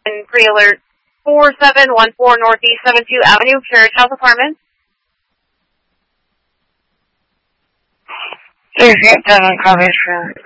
pre-alert 4714 Northeast 72 Avenue, Carriage House Apartments. 38 Devon, Covey Street.